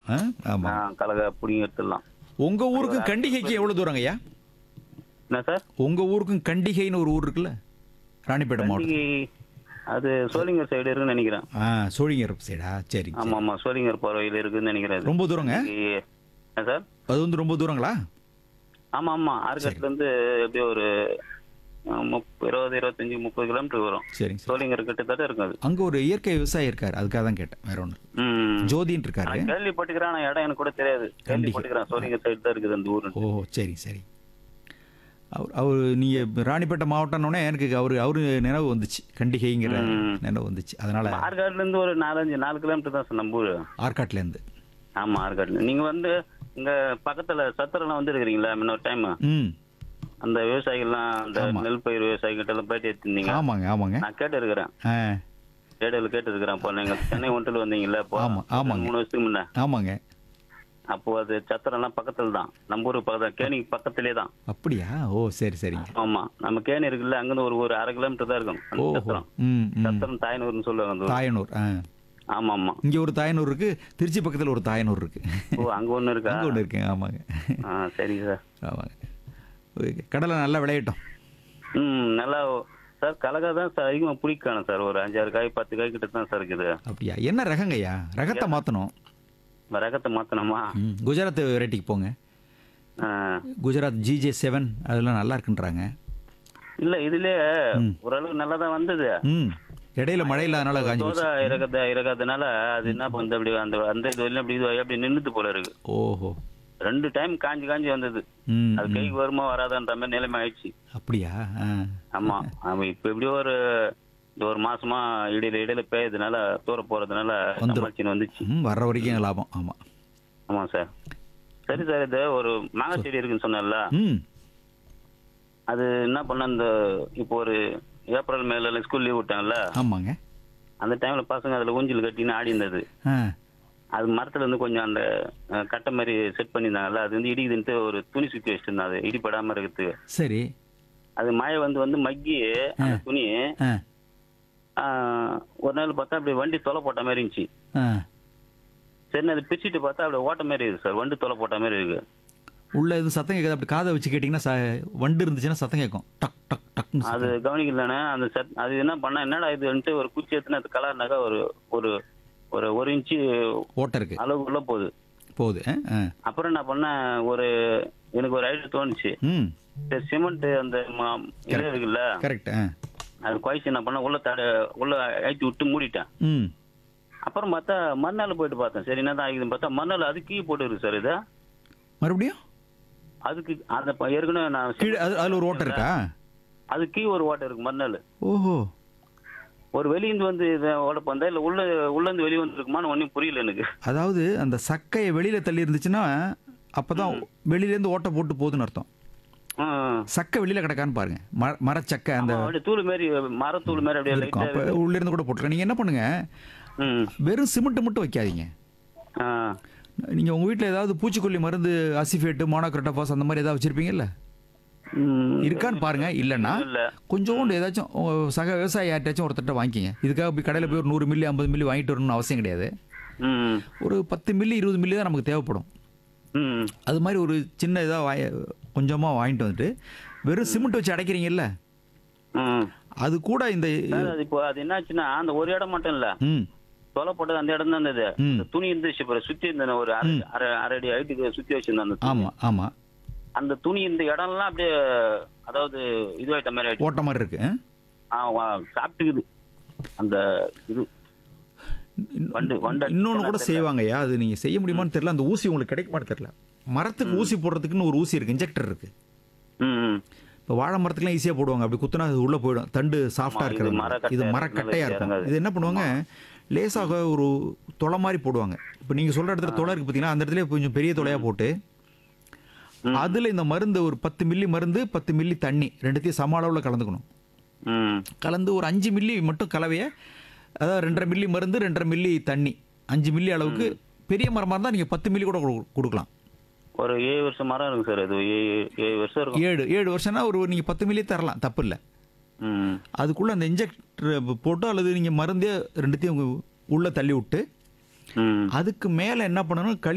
ஆ? ஆமா. கலகை பிடிங்கி எடுத்துடலாம். உங்க ஊருக்கும் கண்டிகைக்கு எவ்வளவு தூரங்க ஐயா? என்ன சார்? உங்க ஊருக்கும் கண்டிகைன்னு ஒரு ஊர் இருக்குல்ல, ராணிப்பேட்டை மாவட்டம். கண்டிகை அது சோளிங்கர் சைடு இருக்குன்னு நினைக்கிறேன். சோழிங்கர் சைடா? சரி ஆமா ஆமா, சோளிங்கர் போற வழியில இருக்குன்னு நினைக்கிறேன் அது. ரொம்ப தூரங்க? என்ன சார்? அது வந்து ரொம்ப தூரங்களா? ஆமா ஆமா, ஆர்காட்ல இருந்து எப்படியும் ஒரு 20, 25, 30 கிலோமீட்டர் வரும். சரிங்க சார். சோளிங்கர் கிட்டத்தட்ட இருக்கும் அது. அங்க ஒரு இயற்கை விவசாயி இருக்காரு, அதுக்காக தான் கேட்டேன், வேற ஒன்று. ஜோதின்னு இருக்காரு. நான் கேள்விப்பட்டுக்கிறேன், ஆனா இடம் எனக்கு கூட தெரியாது. கேள்விப்பட்டுக்கிறேன், சோளிங்கர் சைடு தான் இருக்குது அந்த ஊரு. ஓ சரி சரி. அவர் நீங்கள் ராணிப்பேட்டை மாவட்டம்னோடனே எனக்கு அவரு நினைவு வந்துச்சு, கண்டிகைங்கிற நினைவு வந்துச்சு. அதனால ஆர்காட்ல இருந்து ஒரு 4 கிலோமீட்டர் தான் சார் நம்ம ஊரு. ஆற்காட்லேருந்து. ஆமா, ஆர்காட்ல. நீங்க வந்து இங்க பக்கத்துல சத்திரம்லாம் வந்து இருக்கிறீங்களா இன்னொரு டைம்? ம். அந்த விவசாயிகள்லாம், அந்த நெல் பயிர் விவசாயிகிட்ட எல்லாம் பேட்டி எடுத்திருந்தீங்க. ஆமாங்க ஆமாங்க. நான் கேட்டு இருக்கிறேன், ஆ ரேடியோவில் கேட்டு இருக்கிறேன். இப்போ நீங்க சென்னை ஒன்றில் வந்தீங்கல்ல, இப்போ ஆமாங்க 3 வருஷத்துக்கு முன்ன. ஆமாங்க. அப்போ அது சத்திரம்லாம் பக்கத்துல தான், நம்ம ஊருக்கு பக்கத்துல, கேணிக்கு பக்கத்திலே தான். அப்படியா? ஓ சரி சரிங்க. ஆமா, நம்ம கேணி இருக்குல்ல, அங்கிருந்து ஒரு 1/2 கிலோமீட்டர் தான் இருக்கும் அந்த ஓ சத்திரம். ம் ம். சத்திரம் தாயனூர்னு சொல்லுவாங்க அந்த ஊர். தாயனூர். ஆமா ஆமா. இங்கே ஒரு தாயனூர் இருக்கு, திருச்சி பக்கத்தில் ஒரு தாயனூர் இருக்கு. ஓ, அங்க ஒண்ணு இருக்கா? அங்கே ஒன்று இருக்குங்க. ஆமாங்க. சரி சார். ஆமாங்க. ஓகே, கடலை நல்லா விளையட்டும். நல்லா சார். கலகா தான் சார் அதிகமாக பிடிக்கணும் சார். ஒரு 5-6 காய் 10 காய் கிட்ட தான் சார் இருக்குது. அப்படியா? என்ன ரகங்கய்யா? ரகத்தை மாற்றணும். ரகத்தை மாத்தணுமா? குஜராத் வெரைட்டிக்கு போங்க. ஆ. குஜராத் GJ7 அதெல்லாம் நல்லா இருக்குன்றாங்க. இல்ல, இதுலயே ஓரளவு நல்லா தான் வந்தது. இடையில மழை இல்லாதனால காஞ்சி போச்சு. இறக்காதனால அது என்ன பண்ணுது, அப்படி அந்த இது வரலையும் அப்படி நின்றுது போல இருக்கு. ஓஹோ. 2 டைம் காஞ்சி வந்தது. அது கைக்கு வருமா வராதான்ற மாதிரி நிலைமை ஆயிடுச்சு. அப்படியா? ஆமா ஆமா. இப்ப எப்படியோ ஒரு மாசமா இடையில பெய்யறதுனால, தூர போறதுனால சமாளிச்சுன்னு வந்துச்சு. வர்ற வரைக்கும் லாபம். ஆமா ஆமா சார். சரி சார், இது ஒரு மாங்காய் செடி இருக்குன்னு சொன்னேன்ல, அது என்ன பண்ண, இந்த இப்போ ஒரு ஏப்ரல் மேல ஸ்கூல் லீவ் விட்டாங்கல்ல, ஆமாங்க, அந்த டைம்ல பசங்க அதுல ஊஞ்சல் கட்டின்னு ஆடி இருந்தது. அது மரத்துல இருந்து கொஞ்சம் அந்த கட்டை மாதிரி செட் பண்ணியிருந்தாங்கல்ல, அது வந்து இடிக்குதுன்ட்டு ஒரு துணி சுத்தி வச்சிருந்தேன், அது இடிப்படாம இருக்கிறதுக்கு. சரி. அது மழை வந்து மக்கி அந்த துணி ஒரு நாள் பார்த்தா அப்படி வண்டி தொலை போட்ட மாதிரி இருந்துச்சு. சரி, அது பிரிச்சுட்டு பார்த்தா அப்படி ஓட்ட மாதிரி இருக்கு சார், வண்டி தொலை போட்ட மாதிரி இருக்கு. உள்ள எதுவும் சத்தம் கேட்குது? அப்படி காதை வச்சு கேட்டிங்கன்னா வண்டு இருந்துச்சுன்னா சத்தம் கேட்கும், டக் டக் டக்னு. அது கவனிக்கலண்ணே. அது என்ன பண்ணா, என்னடா இதுன்ட்டு ஒரு குச்சி எடுத்துன்னு அது கலர்னாக்கா ஒரு 1 இன்ச்சு ஓட்ட இருக்கு, அளவுக்குள்ள போகுது. அப்புறம் என்ன பண்ண, எனக்கு ஒரு ஐடியா தோணுச்சு. சிமெண்ட் அந்த இது இருக்குல்ல, கரெக்ட், அது குறைச்சி என்ன பண்ண, உள்ள ஏற்றி விட்டு மூடிட்டேன். அப்புறம் பார்த்தா மறுநாள் போயிட்டு பார்த்தேன், சரி என்ன தான் ஆகுதுன்னு பார்த்தா மறுநாள் அது கீ போட்டு இருக்கு சார். இது மறுபடியும் அதுக்கு அந்த ஏற்கனவே நான் அதுல ஒரு ஓட்டை இருக்கா? அது கீ ஒரு ஓட்டை இருக்கு மறுநாள். ஓஹோ. ஒரு வெளியிருந்து வந்து ஓடப்பு வந்தா இல்ல உள்ள இருந்து வெளியே வந்துருக்குமான்னு ஒன்னும் புரியல எனக்கு. அதாவது அந்த சக்கையை வெளியில தள்ளி இருந்துச்சுன்னா அப்பதான் வெளியில இருந்து ஓட்டை போட்டு போகுதுன்னு அர்த்தம். சக்கை வெளியில கிடக்கான்னு பாருங்க, மரச்சக்கை அந்த தூள் மாதிரி, மரத்தூள் மாதிரி அப்படியே இருக்கும். அப்ப உள்ள இருந்து கூட போட்டுருக்க. நீங்க என்ன பண்ணுங்க, வெறும் சிமெண்ட் மட்டும் வைக்காதீங்க. நீங்க உங்க வீட்டுல ஏதாவது பூச்சிக்கொல்லி மருந்து, அசிஃபேட், மோனோக்ரோட்டோபாஸ் அந்த மாதிரி ஏதாவது வச்சிருப்பீங்கல்ல, இருக்கான்னு பாருங்க. இல்லைன்னா கொஞ்சோண்டு ஏதாச்சும் சக விவசாயி யார்ட்டாச்சும் ஒருத்தட்ட வாங்கிக்கிங்க. இதுக்காக போய் கடையில் போய் ஒரு 100 மில்லி 50 மில்லி வாங்கிட்டு வரணும்னு அவசியம் கிடையாது. ஒரு 10 மில்லி 20 மில்லி தான் நமக்கு தேவைப்படும். அது மாதிரி ஒரு சின்ன இதாக கொஞ்சமாக வாங்கிட்டு வந்துட்டு வெறும் சிமெண்ட் வச்சு அடைக்கிறீங்கல்ல, அது கூட இந்த இப்போ அது என்னாச்சுன்னா, அந்த ஒரு இடம் மட்டும் இல்ல, தொலை போட்டது அந்த இடம் தான் இருந்தது. துணி இருந்துச்சு சுத்தி இருந்த ஒரு அரை அடி ஹைட்டுக்கு சுத்தி வச்சிருந்தேன். ஆமா ஆமா. அந்த துணி இந்த இடம்லாம் அப்படியே, அதாவது இதுவாயிட்ட மாதிரி ஓட்ட மாதிரி இருக்கு. சாப்பிட்டுக்குது அந்த இது. இன்னொன்னு கூட செய்வாங்கய்யா, அது நீங்க செய்ய முடியுமான்னு தெரியல, அந்த ஊசி உங்களுக்கு கிடைக்குமான்னு தெரியல. மரத்துக்கு ஊசி போடுறதுக்குன்னு ஒரு ஊசி இருக்கு, இன்ஜெக்டர் இருக்கு. இப்போ வாழை மரத்துக்குலாம் ஈஸியாக போடுவாங்க, அப்படி குத்துனா அது உள்ள போயிடும், தண்டு சாஃப்டா இருக்கிறது. இது மரக்கட்டையா இருக்கும். இது என்ன பண்ணுவாங்க, லேசாக ஒரு தொலை மாதிரி போடுவாங்க. இப்போ நீங்க சொல்ற இடத்துல தொலை இருக்கு பார்த்தீங்கன்னா, அந்த இடத்துல கொஞ்சம் பெரிய தொலையா போட்டு அதுல இந்த மருந்து ஒரு 10 மில்லி மருந்து 10 மில்லி தண்ணி ரெண்டுத்தையும் சம அளவில் கலந்துக்கணும். கலந்து ஒரு 5 மில்லி மட்டும் கலவையை, அதாவது 2.5 மில்லி மருந்து 2.5 மில்லி தண்ணி 5 மில்லி அளவுக்கு. பெரிய மரமாக இருந்தால் நீங்கள் 10 மில்லி கூட கொடுக்கலாம். ஒரு 7 வருஷம் மரம் இருக்கு சார். அது 7 வருஷம் இருக்கும். 7 வருஷம்னா ஒரு நீங்கள் 10 மில்லி தரலாம், தப்பு இல்லை. அதுக்குள்ள அந்த இன்ஜெக்டர் போட்டு அல்லது நீங்கள் மருந்தே ரெண்டுத்தையும் உள்ள தள்ளி விட்டு அதுக்கு மேலே என்ன பண்ணணும்,